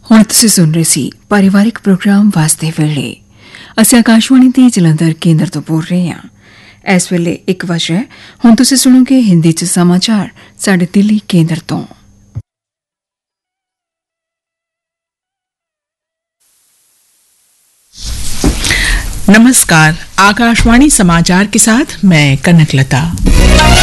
ਹੁਣ ਤੁਸੀਂ ਸੁਣ ਰਹੇ ਸੀ ਪਰਿਵਾਰਿਕ ਪ੍ਰੋਗਰਾਮ ਵਾਸਤੇ ਵੇਲੇ। ਅਸੀਂ ਆਕਾਸ਼ਵਾਣੀ ਦੇ ਜਲੰਧਰ ਕੇਂਦਰ ਤੋਂ ਬੋਲ ਰਹੇ ਹਾਂ। ਇਸ ਵੇਲੇ 1 ਵਜੇ ਹੁਣ ਤੁਸੀਂ ਸੁਣੋਗੇ ਹਿੰਦੀ 'ਚ ਸਮਾਚਾਰ ਸਾਡੇ ਦਿੱਲੀ ਕੇਂਦਰ ਤੋਂ। नमस्कार, आकाशवाणी समाचार के साथ मैं कनकलता।